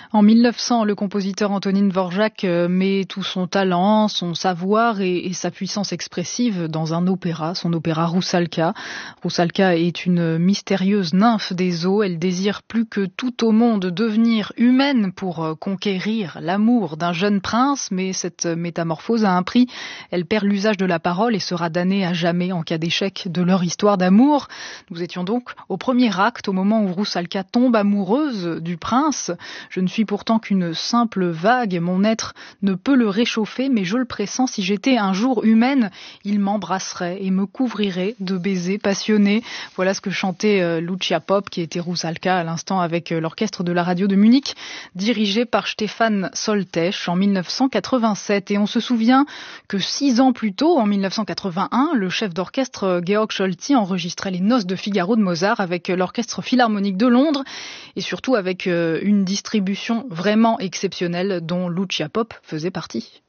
En 1900, le compositeur Antonín Dvořák met tout son talent, son savoir et sa puissance expressive dans un opéra, son opéra Rusalka. Rusalka est une mystérieuse nymphe des eaux. Elle désire plus que tout au monde devenir humaine pour conquérir l'amour d'un jeune prince, mais cette métamorphose a un prix. Elle perd l'usage de la parole et sera damnée à jamais en cas d'échec de leur histoire d'amour. Nous étions donc au premier acte, au moment où Rusalka tombe amoureuse du prince. Je ne suis pourtant qu'une simple vague, mon être ne peut le réchauffer, mais je le pressens, si j'étais un jour humaine, il m'embrasserait et me couvrirait de baisers passionnés. Voilà ce que chantait Lucia Pop, qui était Rusalka à l'instant avec l'orchestre de la radio de Munich, dirigé par Stefan Soltesz en 1987. Et on se souvient que 6 ans plus tôt, en 1981, le chef d'orchestre Georg Solti enregistrait les Noces de Figaro de Mozart avec l'orchestre philharmonique de Londres et surtout avec une distribution vraiment exceptionnelle dont Lucia Pop faisait partie.